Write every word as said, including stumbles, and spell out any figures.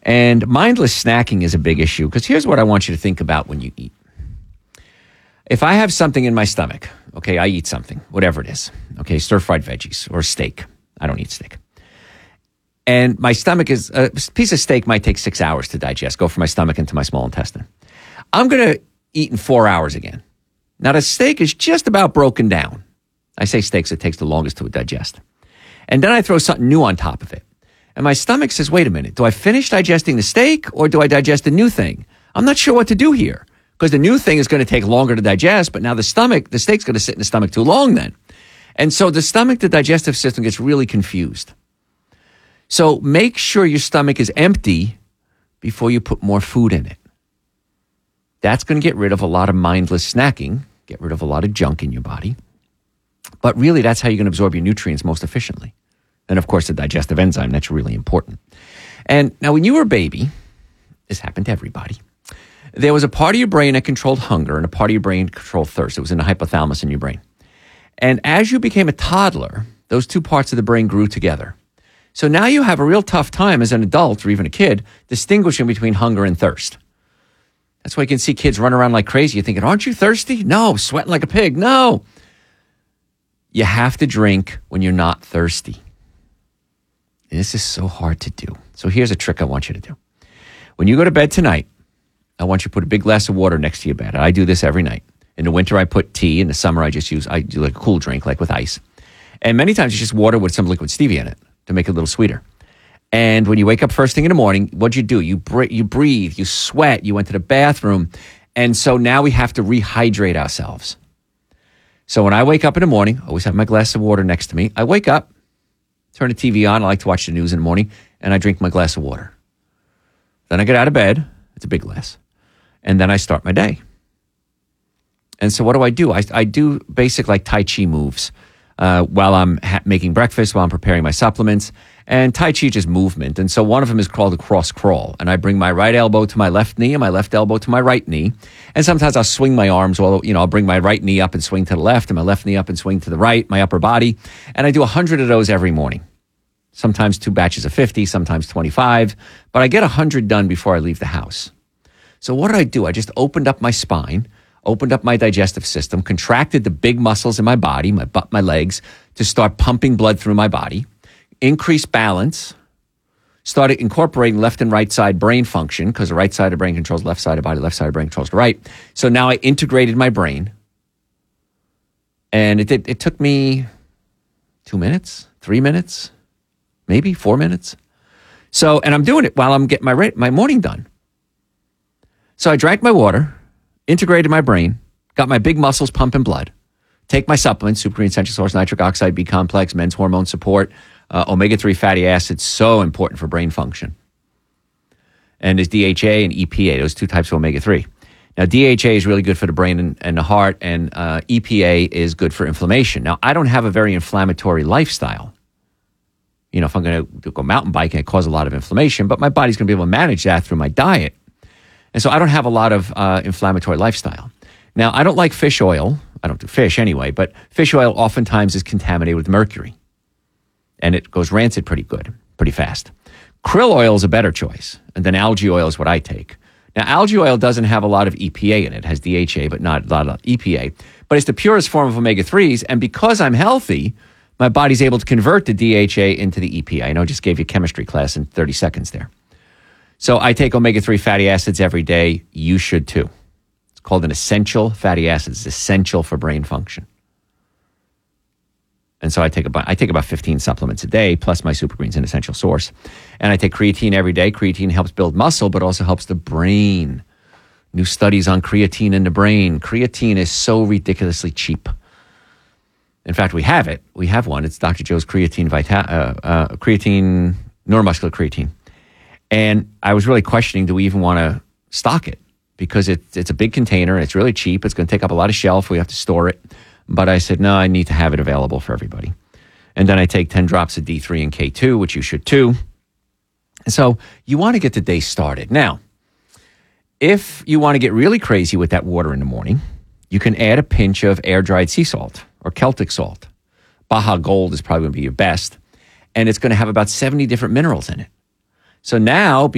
And mindless snacking is a big issue because here's what I want you to think about when you eat. If I have something in my stomach, okay, I eat something, whatever it is, okay, stir-fried veggies or steak. I don't eat steak. And my stomach is, a piece of steak might take six hours to digest, go from my stomach into my small intestine. I'm going to eat in four hours again. Now, the steak is just about broken down. I say steaks, it takes the longest to digest. And then I throw something new on top of it. And my stomach says, wait a minute, do I finish digesting the steak or do I digest the new thing? I'm not sure what to do here because the new thing is going to take longer to digest, but now the stomach, the steak's going to sit in the stomach too long then. And so the stomach, the digestive system gets really confused. So make sure your stomach is empty before you put more food in it. That's going to get rid of a lot of mindless snacking, get rid of a lot of junk in your body. But really, that's how you're going to absorb your nutrients most efficiently. And of course, the digestive enzyme, that's really important. And now when you were a baby, this happened to everybody, there was a part of your brain that controlled hunger and a part of your brain that controlled thirst. It was in the hypothalamus in your brain. And as you became a toddler, those two parts of the brain grew together. So now you have a real tough time as an adult or even a kid distinguishing between hunger and thirst. That's why you can see kids run around like crazy. You're thinking, aren't you thirsty? No. Sweating like a pig? No. You have to drink when you're not thirsty. And this is so hard to do. So here's a trick I want you to do. When you go to bed tonight, I want you to put a big glass of water next to your bed. I do this every night. In the winter, I put tea. In the summer, I just use, I do like a cool drink, like with ice. And many times it's just water with some liquid stevia in it to make it a little sweeter. And when you wake up first thing in the morning, what'd you do? You bre- you breathe, you sweat, you went to the bathroom. And so now we have to rehydrate ourselves. So when I wake up in the morning, I always have my glass of water next to me. I wake up, turn the T V on. I like to watch the news in the morning, and I drink my glass of water. Then I get out of bed. It's a big glass. And then I start my day. And so what do I do? I, I do basic like Tai Chi moves uh, while I'm ha- making breakfast, while I'm preparing my supplements. And Tai Chi is just movement. And so one of them is called a cross crawl. And I bring my right elbow to my left knee and my left elbow to my right knee. And sometimes I'll swing my arms, or, you know, I'll bring my right knee up and swing to the left and my left knee up and swing to the right, my upper body. And I do a hundred of those every morning. Sometimes two batches of fifty, sometimes twenty-five. But I get a hundred done before I leave the house. So what did I do? I just opened up my spine, opened up my digestive system, contracted the big muscles in my body, my butt, my legs, to start pumping blood through my body. Increased balance, started incorporating left and right side brain function because the right side of the brain controls the left side of the body, left side of the brain controls the right. So now I integrated my brain. And it did, it took me two minutes, three minutes, maybe four minutes. So, and I'm doing it while I'm getting my, my morning done. So I drank my water, integrated my brain, got my big muscles pumping blood, take my supplements, Super Green Essential Source, nitric oxide, B complex, men's hormone support, uh, omega three fatty acids, so important for brain function. And there's D H A and E P A, those two types of omega three. Now, D H A is really good for the brain and, and the heart, and uh, E P A is good for inflammation. Now, I don't have a very inflammatory lifestyle. You know, if I'm going to go mountain biking, it causes a lot of inflammation, but my body's going to be able to manage that through my diet. And so I don't have a lot of uh, inflammatory lifestyle. Now, I don't like fish oil. I don't do fish anyway, but fish oil oftentimes is contaminated with mercury. And it goes rancid pretty good, pretty fast. Krill oil is a better choice. And then algae oil is what I take. Now, algae oil doesn't have a lot of E P A in it. It has D H A, but not a lot of E P A. But it's the purest form of omega threes. And because I'm healthy, my body's able to convert the D H A into the E P A. I know I just gave you a chemistry class in thirty seconds there. So I take omega three fatty acids every day. You should too. It's called an essential fatty acid. It's essential for brain function. And so I take about I take about fifteen supplements a day, plus my Super Greens, an essential source. And I take creatine every day. Creatine helps build muscle, but also helps the brain. New studies on creatine in the brain. Creatine is so ridiculously cheap. In fact, we have it. We have one. It's Doctor Joe's creatine, Vita- uh, uh, creatine, neuromuscular creatine. And I was really questioning, do we even want to stock it? Because it, it's a big container. And it's really cheap. It's going to take up a lot of shelf. We have to store it. But I said, no, I need to have it available for everybody. And then I take ten drops of D three and K two, which you should too. And so you want to get the day started. Now, if you want to get really crazy with that water in the morning, you can add a pinch of air-dried sea salt or Celtic salt. Baja Gold is probably going to be your best. And it's going to have about seventy different minerals in it. So now,